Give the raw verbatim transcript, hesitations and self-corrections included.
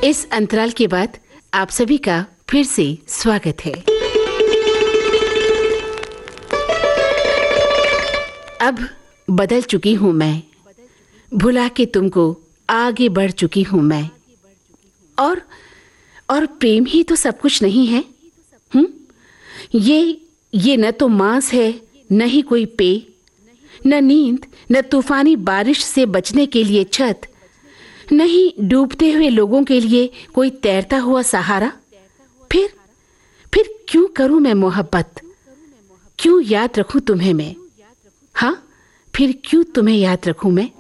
इस अंतराल के बाद आप सभी का फिर से स्वागत है। अब बदल चुकी हूँ मैं, भुला के तुमको आगे बढ़ चुकी हूँ मैं। और और प्रेम ही तो सब कुछ नहीं है। हम्म ये ये न तो मांस है, न ही कोई पेय, न नींद, न तूफानी बारिश से बचने के लिए छत, नहीं डूबते हुए लोगों के लिए कोई तैरता हुआ सहारा। फिर फिर क्यों करूं मैं मोहब्बत, क्यों याद रखूं तुम्हें मैं? हाँ, फिर क्यों तुम्हें याद रखूं मैं?